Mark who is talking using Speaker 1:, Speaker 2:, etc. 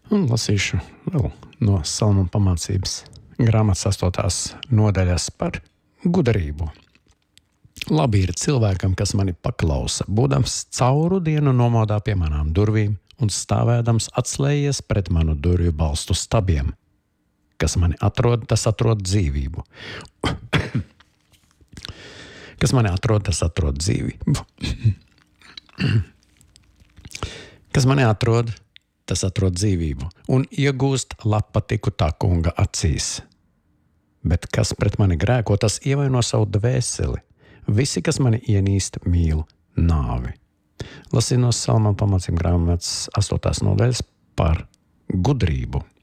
Speaker 1: Un lasīšu vēl no Salmu pamācības grāmatas 8. nodaļas par gudrību. Labi ir cilvēkam, kas mani paklausa, būdams cauru dienu nomodā pie manām durvīm un stāvēdams atslējies pret manu durvju balstu stabiem. Kas mani atrod, tas atrod dzīvību. Kas mani atrod, tas atrod dzīvību. Kas mani atrod, tas atrod dzīvību un iegūst labpatiku tā kunga acīs. Bet kas pret mani grēko, tas ievaino savu dvēseli. Visi, kas mani ienīst, mīl nāvi. Lasīju no Salmu pamācību grāmatas 8. nodaļas par gudrību.